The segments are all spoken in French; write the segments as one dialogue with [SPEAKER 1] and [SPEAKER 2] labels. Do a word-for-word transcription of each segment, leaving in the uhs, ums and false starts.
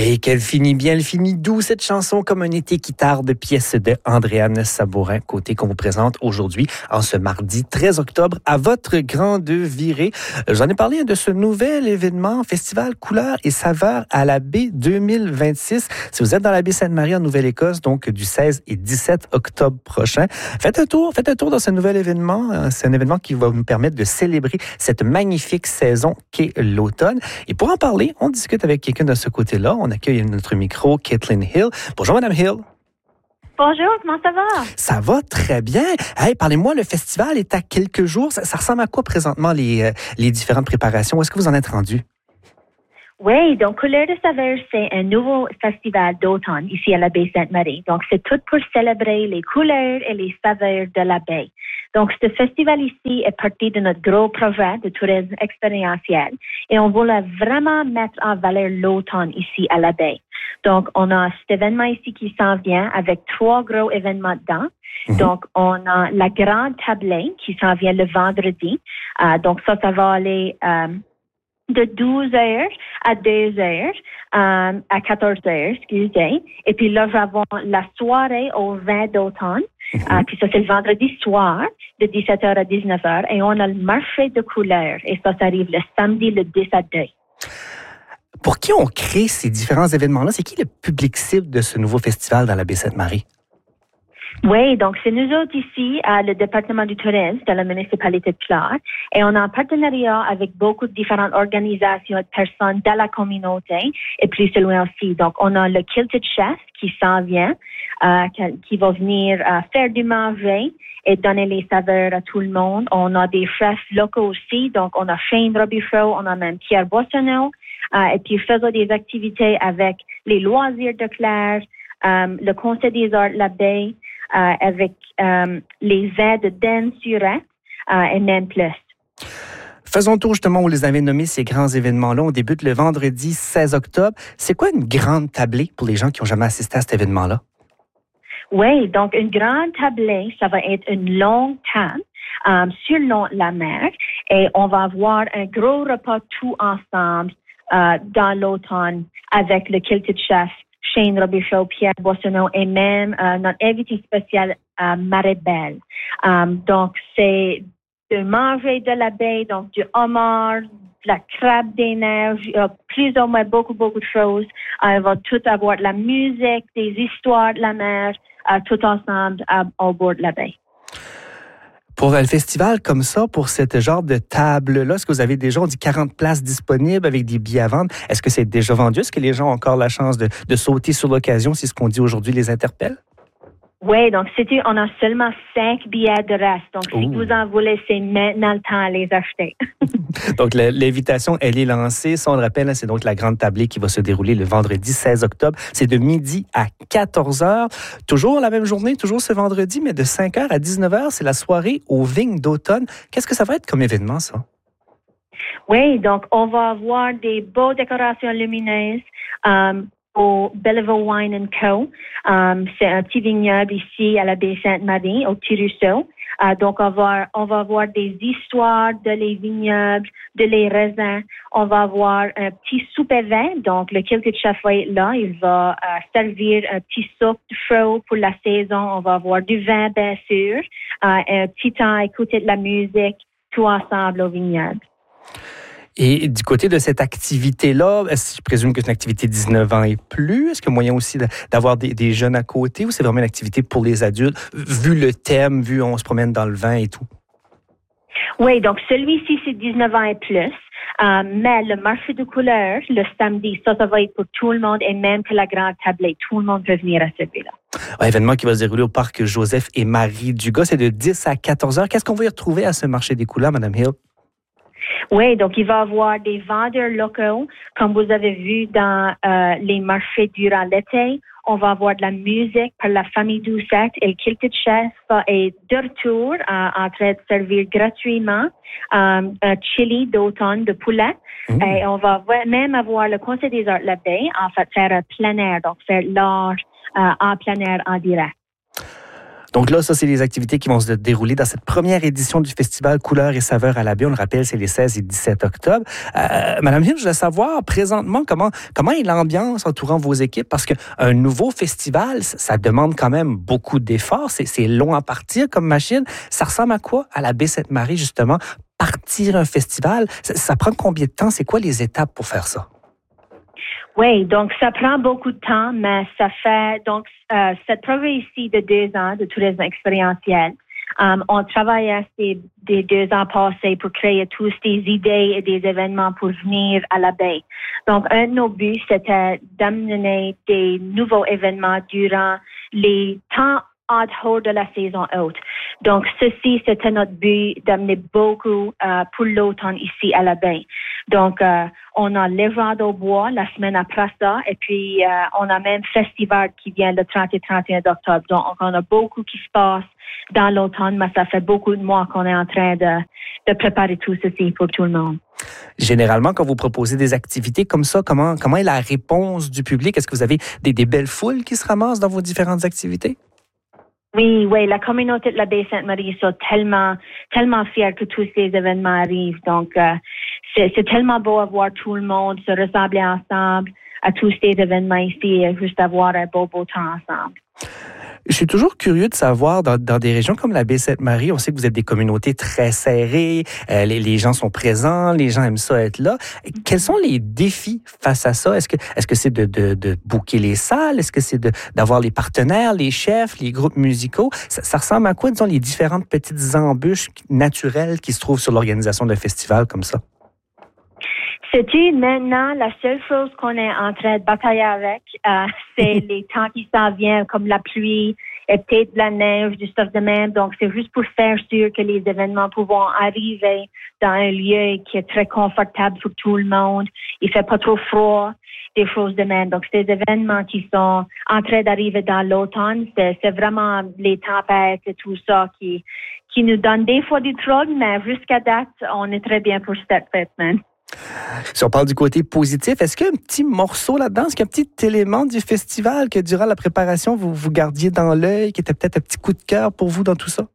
[SPEAKER 1] Et qu'elle finit bien, elle finit doux, cette chanson, comme un été qui tarde, pièce de Andréane Sabourin, côté qu'on vous présente aujourd'hui, en ce mardi treize octobre, à votre grande virée. J'en ai parlé de ce nouvel événement, Festival Couleurs et Saveurs à la baie deux mille vingt-six. Si vous êtes dans la baie Sainte-Marie en Nouvelle-Écosse, donc du seize et dix-sept octobre prochain, faites un tour, faites un tour dans ce nouvel événement. C'est un événement qui va nous permettre de célébrer cette magnifique saison qu'est l'automne. Et pour en parler, on discute avec quelqu'un de ce côté-là. On accueille à notre micro Caitlin Hill. Bonjour, Madame Hill.
[SPEAKER 2] Bonjour, comment ça va?
[SPEAKER 1] Ça va très bien. Hey, parlez-moi, le festival est à quelques jours. Ça, ça ressemble à quoi présentement, les, euh, les différentes préparations? Où est-ce que vous en êtes rendu?
[SPEAKER 2] Oui, donc Couleurs de Saveurs, c'est un nouveau festival d'automne ici à la baie Sainte-Marie. Donc, c'est tout pour célébrer les couleurs et les saveurs de la baie. Donc, ce festival ici est parti de notre gros projet de tourisme expérientiel et on voulait vraiment mettre en valeur l'automne ici à la baie. Donc, on a cet événement ici qui s'en vient avec trois gros événements dedans. Mm-hmm. Donc, on a la grande tablée qui s'en vient le vendredi. Euh, donc, ça, ça va aller euh, de douze heures à deux heures, euh, à quatorze heures, excusez. Et puis là, nous avons la soirée au vin d'automne. Mm-hmm. Euh, puis ça, c'est le vendredi soir, de dix-sept heures à dix-neuf heures. Et on a le marché de couleurs. Et ça, ça arrive le samedi, le dix à deux.
[SPEAKER 1] Pour qui on crée ces différents événements-là? C'est qui le public cible de ce nouveau festival dans la baie Sainte-Marie?
[SPEAKER 2] Oui, donc c'est nous autres ici, à le département du tourisme de la municipalité de Clare, et on a un partenariat avec beaucoup de différentes organisations et personnes de la communauté, et plus loin aussi. Donc, on a le Kilted Chef qui s'en vient, euh, qui va venir euh, faire du manger et donner les saveurs à tout le monde. On a des chefs locaux aussi, donc on a Shane Robichaud, on a même Pierre Boissonneau, euh, et puis faisons des activités avec les loisirs de Clare, euh, le Conseil des arts de la baie, Euh, avec euh, les aides d'Anne Surette euh, et même plus.
[SPEAKER 1] Faisons le tour justement où les avez nommés ces grands événements-là. On débute le vendredi seize octobre. C'est quoi une grande tablée pour les gens qui n'ont jamais assisté à cet événement-là?
[SPEAKER 2] Oui, donc une grande tablée, ça va être une longue table euh, sur la mer et on va avoir un gros repas tout ensemble euh, dans l'automne avec le Kilted Chef, Shane Robichaud, Pierre Boissonneau et même euh, notre invité spécial, euh, Marie-Belle. Um, donc, c'est de manger de la baie, donc du homard, de la crabe des neiges, euh, plus ou moins beaucoup, beaucoup de choses. Euh, on va tout avoir de la musique, des histoires de la mer, euh, tout ensemble euh, au bord de la baie.
[SPEAKER 1] Pour un festival comme ça, pour ce genre de table-là, est-ce que vous avez déjà, on dit quarante places disponibles avec des billets à vendre? Est-ce que c'est déjà vendu? Est-ce que les gens ont encore la chance de, de sauter sur l'occasion si ce qu'on dit aujourd'hui les interpelle?
[SPEAKER 2] Oui, donc c'était, on a seulement cinq billets de reste. Donc, si
[SPEAKER 1] Ouh.
[SPEAKER 2] vous en voulez, c'est maintenant le temps à les acheter.
[SPEAKER 1] Donc, la, l'invitation, elle est lancée. Ça, on le rappelle, c'est donc la grande tablée qui va se dérouler le vendredi seize octobre. C'est de midi à quatorze heures. Toujours la même journée, toujours ce vendredi, mais de cinq heures à dix-neuf heures, c'est la soirée aux vignes d'automne. Qu'est-ce que ça va être comme événement, ça?
[SPEAKER 2] Oui, donc on va avoir des beaux décorations lumineuses. Um, au Belleville Wine and Co. Um, c'est un petit vignoble ici à la baie Sainte-Marie, au Petit Ruisseau. Uh, donc, on va, on va avoir des histoires de les vignobles, de les raisins. On va avoir un petit souper vin. Donc, le Kilted Chef va être là. Il va uh, servir un petit soupe chaud pour la saison. On va avoir du vin, bien sûr. Uh, un petit temps à écouter de la musique, tout ensemble au vignoble.
[SPEAKER 1] Et du côté de cette activité-là, je présume que c'est une activité dix-neuf ans et plus. Est-ce qu'il y a moyen aussi d'avoir des, des jeunes à côté ou c'est vraiment une activité pour les adultes, vu le thème, vu on se promène dans le vin et tout?
[SPEAKER 2] Oui, donc celui-ci, c'est dix-neuf ans et plus. Euh, mais le marché de couleurs, le samedi, ça, ça va être pour tout le monde et même que la grande tablée. Tout le monde peut venir à celui-là.
[SPEAKER 1] Un événement qui va se dérouler au parc Joseph et Marie Dugas. C'est de dix à quatorze heures. Qu'est-ce qu'on va y retrouver à ce marché des couleurs, Mme Hill?
[SPEAKER 2] Oui, donc il va y avoir des vendeurs locaux, comme vous avez vu dans euh, les marchés durant l'été. On va avoir de la musique par la famille Doucette et le Kilted Chef est de retour euh, en train de servir gratuitement euh, un chili d'automne de poulet. Mmh. Et on va même avoir le Conseil des arts de la baie, en fait, faire un plein air, donc faire l'art euh, en plein air en direct.
[SPEAKER 1] Donc là, ça, c'est les activités qui vont se dérouler dans cette première édition du festival Couleurs et saveurs à la baie. On le rappelle, c'est les seize et dix-sept octobre. Euh, Madame Hill, je voulais savoir présentement comment, comment est l'ambiance entourant vos équipes, parce qu'un nouveau festival, ça demande quand même beaucoup d'efforts. C'est, c'est long à partir comme machine. Ça ressemble à quoi à la baie Sainte-Marie, justement? Partir un festival, ça, ça prend combien de temps? C'est quoi les étapes pour faire ça?
[SPEAKER 2] Oui, donc ça prend beaucoup de temps, mais ça fait donc euh, cette projet ici de deux ans de tourisme expérientiel. Um, on travaillait ces des deux ans passés pour créer tous des idées et des événements pour venir à la baie. Donc un de nos buts, c'était d'amener des nouveaux événements durant les temps en dehors de la saison haute. Donc, ceci, c'était notre but d'amener beaucoup euh, pour l'automne ici à la baie. Donc, euh, on a l'Évrard au bois la semaine après ça, et puis euh, on a même festival qui vient le trente et trente et un d'octobre. Donc, on a beaucoup qui se passe dans l'automne, mais ça fait beaucoup de mois qu'on est en train de, de préparer tout ceci pour tout le monde.
[SPEAKER 1] Généralement, quand vous proposez des activités comme ça, comment, comment est la réponse du public? Est-ce que vous avez des, des belles foules qui se ramassent dans vos différentes activités?
[SPEAKER 2] Oui, oui, la communauté de la baie Sainte-Marie sont tellement, tellement fiers que tous ces événements arrivent. Donc, euh, c'est, c'est tellement beau à voir tout le monde se ressembler ensemble à tous ces événements ici et juste avoir un beau, beau temps ensemble.
[SPEAKER 1] Je suis toujours curieux de savoir, dans, dans des régions comme la baie Sainte-Marie, on sait que vous êtes des communautés très serrées, euh, les, les gens sont présents, les gens aiment ça être là. Quels sont les défis face à ça? Est-ce que, est-ce que c'est de, de, de booker les salles? Est-ce que c'est de, d'avoir les partenaires, les chefs, les groupes musicaux? Ça, ça ressemble à quoi, disons, les différentes petites embûches naturelles qui se trouvent sur l'organisation d'un festival comme ça?
[SPEAKER 2] C'est maintenant la seule chose qu'on est en train de batailler avec, euh, c'est les temps qui s'en viennent, comme la pluie et peut-être la neige, du stuff de même. Donc, c'est juste pour faire sûr que les événements pourront arriver dans un lieu qui est très confortable pour tout le monde. Il fait pas trop froid, des choses de même. Donc, c'est des événements qui sont en train d'arriver dans l'automne. C'est, c'est vraiment les tempêtes et tout ça qui, qui nous donnent des fois du trouble, mais jusqu'à date, on est très bien pour cette fête, man.
[SPEAKER 1] Si on parle du côté positif, est-ce qu'il y a un petit morceau là-dedans, est-ce qu'il y a un petit élément du festival que durant la préparation, vous vous gardiez dans l'œil, qui était peut-être un petit coup de cœur pour vous dans tout ça?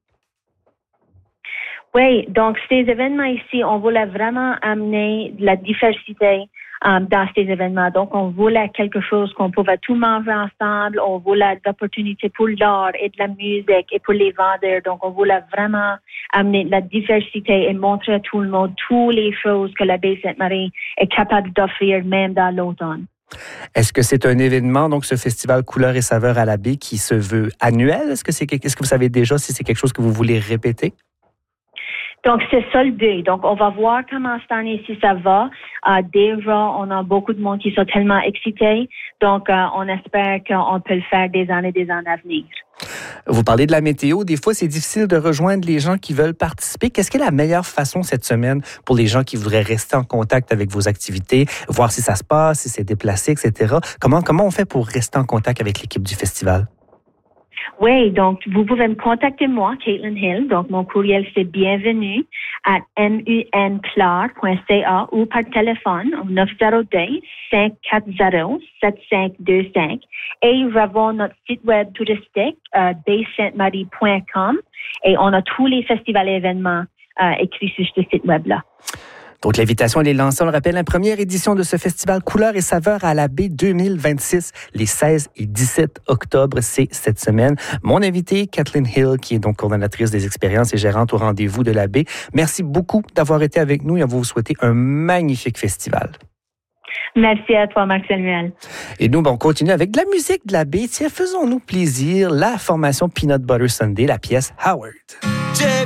[SPEAKER 2] Oui, donc ces événements ici, on voulait vraiment amener de la diversité um, dans ces événements. Donc, on voulait quelque chose qu'on pouvait tout manger ensemble. On voulait de l'opportunité pour l'art et de la musique et pour les vendeurs. Donc, on voulait vraiment amener de la diversité et montrer à tout le monde toutes les choses que la baie Sainte-Marie est capable d'offrir, même dans l'automne.
[SPEAKER 1] Est-ce que c'est un événement, donc ce festival Couleurs et saveurs à la baie, qui se veut annuel? Est-ce que c'est, est-ce que vous savez déjà si c'est quelque chose que vous voulez répéter?
[SPEAKER 2] Donc, c'est ça le but. Donc, on va voir comment cette année si ça va. Euh, déjà, on a beaucoup de monde qui sont tellement excités. Donc, euh, on espère qu'on peut le faire des années et des années à venir.
[SPEAKER 1] Vous parlez de la météo. Des fois, c'est difficile de rejoindre les gens qui veulent participer. Qu'est-ce qui est la meilleure façon cette semaine pour les gens qui voudraient rester en contact avec vos activités, voir si ça se passe, si c'est déplacé, et cetera? Comment, comment on fait pour rester en contact avec l'équipe du festival?
[SPEAKER 2] Oui, donc vous pouvez me contacter moi, Caitlin Hill. Donc mon courriel c'est bienvenue à munclar point c a ou par téléphone au neuf zéro deux, cinq quatre zéro, sept cinq deux cinq et nous avons notre site web touristique euh, baie sainte marie point com et on a tous les festivals et événements euh, écrits sur ce site web-là.
[SPEAKER 1] Donc, l'invitation, elle est lancée, on le rappelle, la première édition de ce festival Couleurs et saveurs à la baie deux mille vingt-six, les seize et dix-sept octobre, c'est cette semaine. Mon invité, Kathleen Hill, qui est donc coordonnatrice des expériences et gérante au rendez-vous de la baie. Merci beaucoup d'avoir été avec nous et on va vous souhaiter un magnifique festival.
[SPEAKER 2] Merci à toi, Marc-Samuel.
[SPEAKER 1] Et nous, ben, on continue avec de la musique de la baie. Tiens, faisons-nous plaisir. La formation Peanut Butter Sunday, la pièce Howard.